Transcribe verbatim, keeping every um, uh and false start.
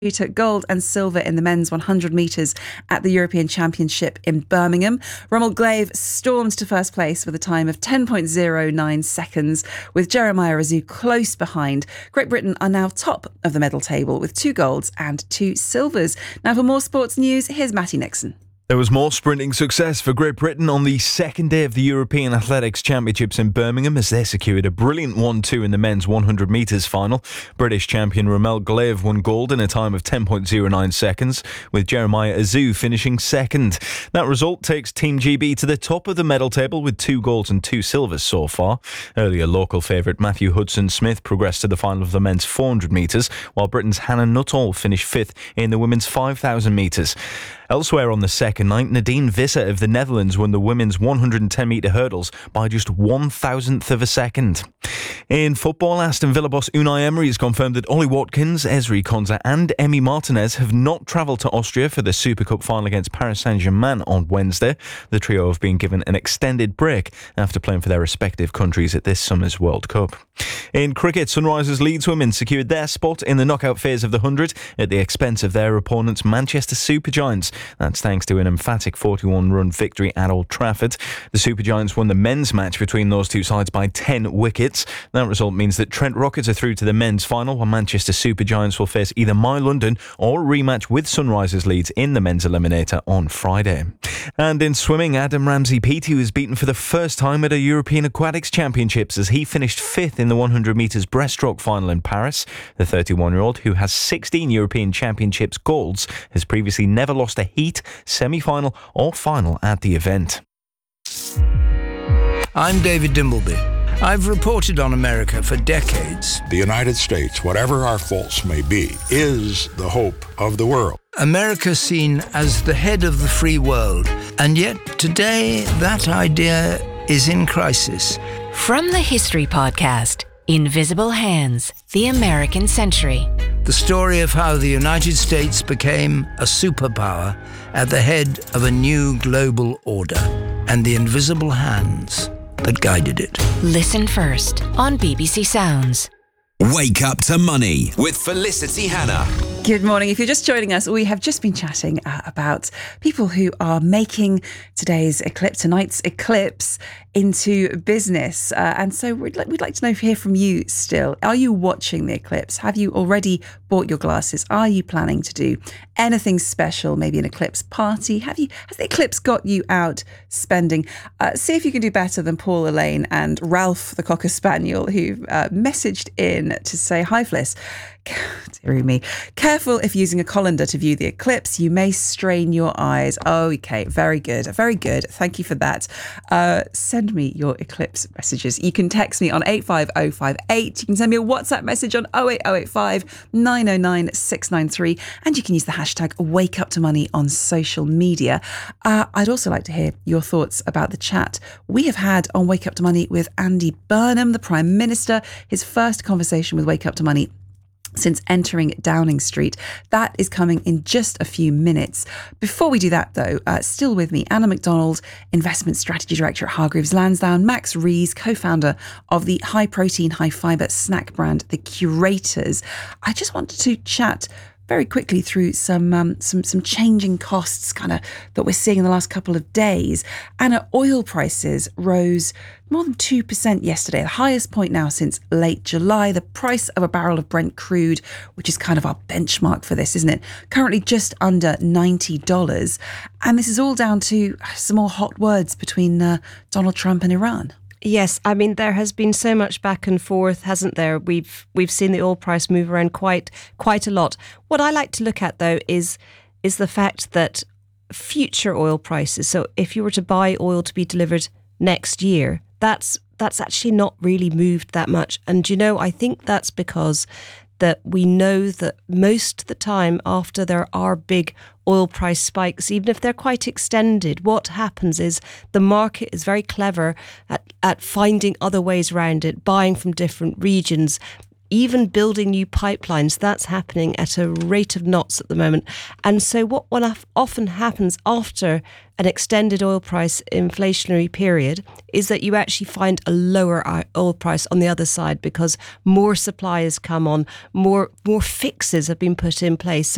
took gold and silver in the men's one hundred metres at the European Championship in Birmingham. Rommel Glave stormed to first place with a time of ten point oh nine seconds, with Jeremiah Azu close behind. Great Britain are now top of the medal table with two golds and two silvers. Now for more sports news, here's Matty Nixon. There was more sprinting success for Great Britain on the second day of the European Athletics Championships in Birmingham as they secured a brilliant one two in the men's one hundred metres final. British champion Rommel Glave won gold in a time of ten point oh nine seconds, with Jeremiah Azu finishing second. That result takes Team G B to the top of the medal table with two golds and two silvers so far. Earlier local favourite Matthew Hudson-Smith progressed to the final of the men's four hundred metres, while Britain's Hannah Nuttall finished fifth in the women's five thousand metres. Elsewhere on the second night, Nadine Visser of the Netherlands won the women's one hundred ten metre hurdles by just one thousandth of a second. In football, Aston Villa boss Unai Emery has confirmed that Ollie Watkins, Ezri Konsa and Emi Martinez have not travelled to Austria for the Super Cup final against Paris Saint-Germain on Wednesday. The trio have been given an extended break after playing for their respective countries at this summer's World Cup. In cricket, Sunrisers Leeds women secured their spot in the knockout phase of the one hundred at the expense of their opponents Manchester Supergiants. That's thanks to an emphatic forty-one run victory at Old Trafford. The Supergiants won the men's match between those two sides by ten wickets. That result means that Trent Rockets are through to the men's final, while Manchester Supergiants will face either My London or a rematch with Sunrisers Leeds in the men's eliminator on Friday. And in swimming, Adam Ramsey Peaty was beaten for the first time at a European Aquatics Championships as he finished fifth in the one hundred metres breaststroke final in Paris. The thirty-one-year-old, who has sixteen European Championships golds, has previously never lost a heat, semi-final or final at the event. I'm David Dimbleby. I've reported on America for decades. The United States, whatever our faults may be, is the hope of the world. America seen as the head of the free world, and yet today that idea is in crisis. From the History Podcast, Invisible Hands, The American Century. The story of how the United States became a superpower at the head of a new global order, and the invisible hands that guided it. Listen first on B B C Sounds. Wake Up to Money with Felicity Hannah. Good morning. If you're just joining us, we have just been chatting uh, about people who are making today's eclipse, tonight's eclipse, into business. Uh, and so we'd like, we'd like to know, hear from you still. Are you watching the eclipse? Have you already bought your glasses? Are you planning to do anything special? Maybe an eclipse party? Have you? Has the eclipse got you out spending? Uh, see if you can do better than Paul Elaine and Ralph the Cocker Spaniel, who uh, messaged in to say, hi Fliss. Dear me. Careful if using a colander to view the eclipse, you may strain your eyes. Oh, okay, very good, very good. Thank you for that. Uh, send me your eclipse messages. You can text me on eight five oh five eight. You can send me a WhatsApp message on oh eight oh eight five nine oh nine six nine three, and you can use the hashtag Wake Up to Money on social media. Uh, I'd also like to hear your thoughts about the chat we have had on Wake Up to Money with Andy Burnham, the Prime Minister. His first conversation with Wake Up to Money since entering Downing Street. That is coming in just a few minutes. Before we do that, though, uh, still with me, Anna McDonald, Investment Strategy Director at Hargreaves Lansdown, Max Rees, co-founder of the high-protein, high-fibre snack brand, The Curators. I just wanted to chat very quickly through some um, some some changing costs kind of that we're seeing in the last couple of days. And oil prices rose more than two percent yesterday, the highest point now since late July. The price of a barrel of Brent crude, which is kind of our benchmark for this, isn't it? Currently just under ninety dollars. And this is all down to some more hot words between uh, Donald Trump and Iran. Yes, I mean, there has been so much back and forth, hasn't there? We've we've seen the oil price move around quite quite a lot. What I like to look at, though, is is the fact that future oil prices, so if you were to buy oil to be delivered next year, that's that's actually not really moved that much. And, you know, I think that's because that we know that most of the time after there are big oil price spikes, even if they're quite extended, what happens is the market is very clever at, at finding other ways around it, buying from different regions, even building new pipelines. That's happening at a rate of knots at the moment. And so what often happens after an extended oil price inflationary period is that you actually find a lower oil price on the other side because more supply has come on, more more fixes have been put in place. So